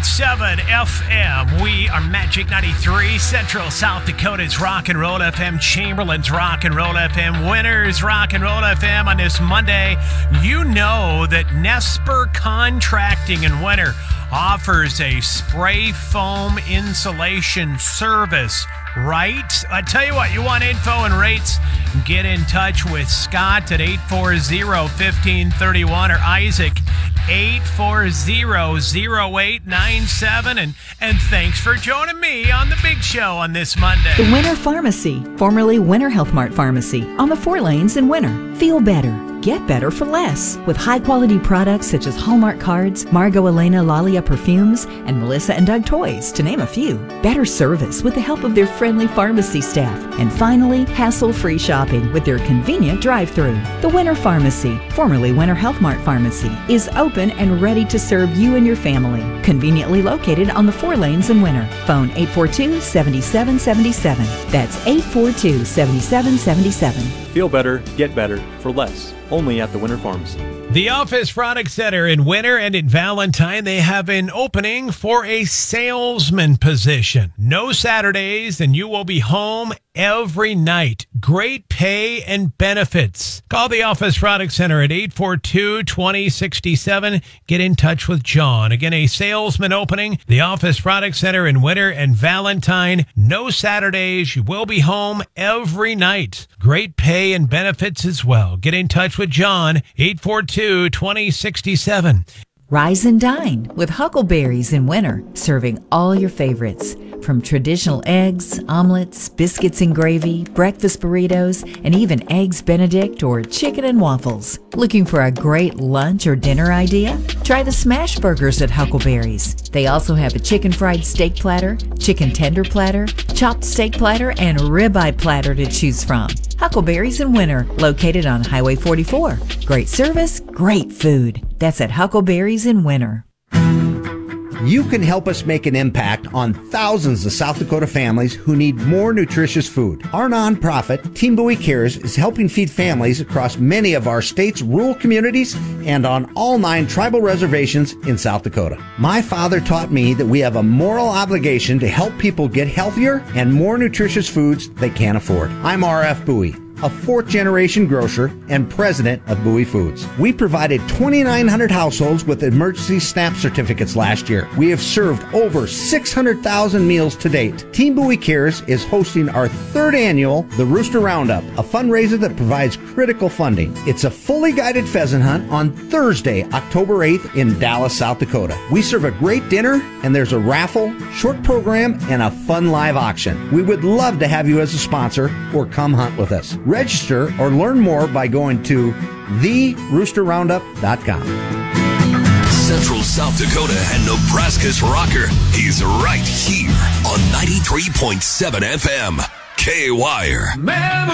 93.7 FM. We are Magic 93, Central South Dakota's Rock and Roll FM, Chamberlain's Rock and Roll FM, Winter's Rock and Roll FM. On this Monday, you know that Nesper Contracting in Winter offers a spray foam insulation service, right? I tell you what, you want info and rates, get in touch with Scott at 840-1531 or Isaac 840-0897. And thanks for joining me on the big show on this Monday. The Winter Pharmacy, formerly Winter Health Mart Pharmacy, on the 4 lanes in Winter. Feel better. Get better for less with high-quality products such as Hallmark cards, Margot Elena Lalia perfumes, and Melissa and Doug toys, to name a few. Better service with the help of their friendly pharmacy staff. And finally, hassle-free shopping with their convenient drive-thru. The Winter Pharmacy, formerly Winter Health Mart Pharmacy, is open and ready to serve you and your family. Conveniently located on the 4 lanes in Winter. Phone 842-7777. That's 842-7777. Feel better, get better for less. Only at the Winter Pharmacy. The Office Product Center in Winter and in Valentine, they have an opening for a salesman position. No Saturdays, and you will be home every night. Great pay and benefits. Call the Office Product Center at 842-2067. Get in touch with John. Again, a salesman opening. The Office Product Center in Winter and Valentine. No Saturdays. You will be home every night. Great pay and benefits as well. Get in touch with John. 842-2067. Rise and dine with Huckleberries in Winter, serving all your favorites. From traditional eggs, omelets, biscuits and gravy, breakfast burritos, and even Eggs Benedict or chicken and waffles. Looking for a great lunch or dinner idea? Try the smash burgers at Huckleberries. They also have a chicken fried steak platter, chicken tender platter, chopped steak platter, and ribeye platter to choose from. Huckleberries in Winter, located on Highway 44. Great service, great food. That's at Huckleberries in Winter. You can help us make an impact on thousands of South Dakota families who need more nutritious food. Our nonprofit, Team Bowie Cares, is helping feed families across many of our state's rural communities and on all 9 tribal reservations in South Dakota. My father taught me that we have a moral obligation to help people get healthier and more nutritious foods they can't afford. I'm R.F. Bowie, a 4th-generation grocer and president of Bowie Foods. We provided 2,900 households with emergency SNAP certificates last year. We have served over 600,000 meals to date. Team Bowie Cares is hosting our 3rd annual The Rooster Roundup, a fundraiser that provides critical funding. It's a fully guided pheasant hunt on Thursday, October 8th in Dallas, South Dakota. We serve a great dinner, and there's a raffle, short program, and a fun live auction. We would love to have you as a sponsor or come hunt with us. Register or learn more by going to theroosterroundup.com. Central South Dakota and Nebraska's rocker. He's right here on 93.7 FM. K-Wire.